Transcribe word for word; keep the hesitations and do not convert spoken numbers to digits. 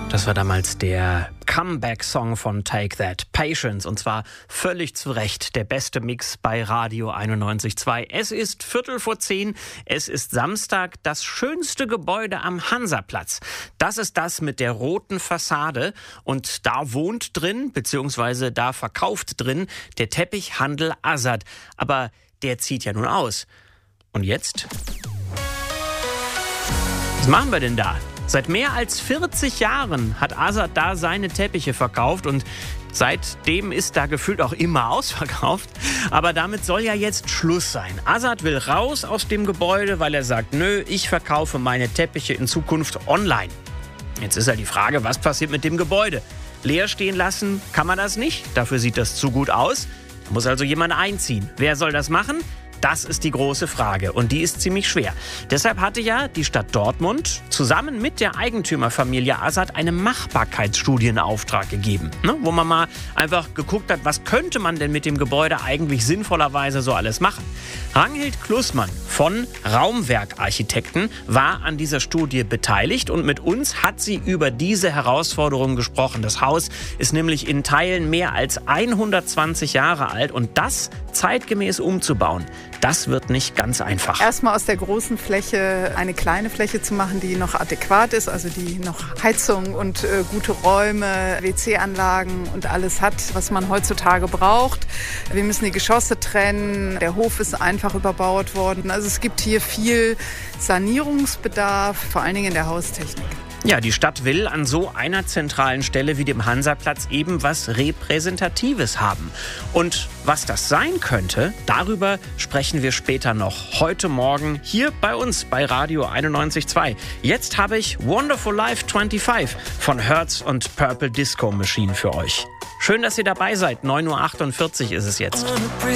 Das war damals der Comeback-Song von Take That, Patience. Und zwar völlig zu Recht der beste Mix bei Radio einundneunzig Komma zwei. Es ist Viertel vor zehn, es ist Samstag, das schönste Gebäude am Hansaplatz. Das ist das mit der roten Fassade. Und da wohnt drin, beziehungsweise da verkauft drin, der Teppichhandel Azad. Aber der zieht ja nun aus. Und jetzt? Was machen wir denn da? Seit mehr als vierzig Jahren hat Azad da seine Teppiche verkauft und seitdem ist da gefühlt auch immer ausverkauft. Aber damit soll ja jetzt Schluss sein. Azad will raus aus dem Gebäude, weil er sagt, nö, ich verkaufe meine Teppiche in Zukunft online. Jetzt ist ja die Frage, was passiert mit dem Gebäude? Leer stehen lassen kann man das nicht, dafür sieht das zu gut aus. Da muss also jemand einziehen. Wer soll das machen? Das ist die große Frage und die ist ziemlich schwer. Deshalb hatte ja die Stadt Dortmund zusammen mit der Eigentümerfamilie Azad eine Machbarkeitsstudie in Auftrag gegeben, ne? Wo man mal einfach geguckt hat, was könnte man denn mit dem Gebäude eigentlich sinnvollerweise so alles machen. Ranghild Klussmann von Raumwerk Architekten war an dieser Studie beteiligt und mit uns hat sie über diese Herausforderungen gesprochen. Das Haus ist nämlich in Teilen mehr als hundertzwanzig Jahre alt und das zeitgemäß umzubauen, das wird nicht ganz einfach. Erstmal aus der großen Fläche eine kleine Fläche zu machen, die noch adäquat ist, also die noch Heizung und äh, gute Räume, W C-Anlagen und alles hat, was man heutzutage braucht. Wir müssen die Geschosse trennen, der Hof ist einfach überbaut worden. Also es gibt hier viel Sanierungsbedarf, vor allen Dingen in der Haustechnik. Ja, die Stadt will an so einer zentralen Stelle wie dem Hansaplatz eben was Repräsentatives haben. Und was das sein könnte, darüber sprechen wir später noch. Heute Morgen hier bei uns bei Radio einundneunzig Komma zwei. Jetzt habe ich Wonderful Life fünfundzwanzig von Hertz und Purple Disco Machine für euch. Schön, dass ihr dabei seid. neun Uhr achtundvierzig ist es jetzt.